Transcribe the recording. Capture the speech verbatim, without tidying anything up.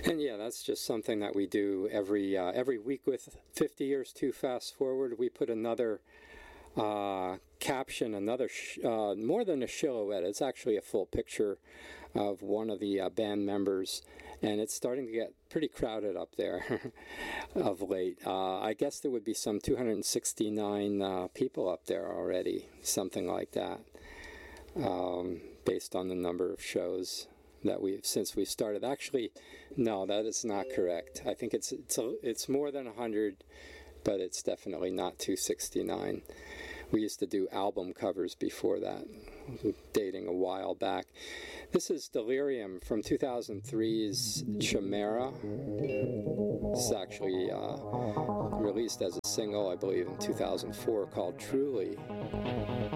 And yeah, that's just something that we do every uh, every week with fifty Years Too Fast Forward. We put another uh, caption, another sh uh, more than a silhouette. It's actually a full picture of one of the uh, band members, and it's starting to get pretty crowded up there of late. Uh, I guess there would be some two hundred sixty-nine uh, people up there already, something like that, um, based on the number of shows that we've since we started. Actually, no, that is not correct. I think it's it's a, it's more than a hundred, but it's definitely not two sixty-nine. We used to do album covers before that, dating a while back. This is Delirium from two thousand three's Chimera. This is actually uh, released as a single, I believe, in two thousand four, called Truly.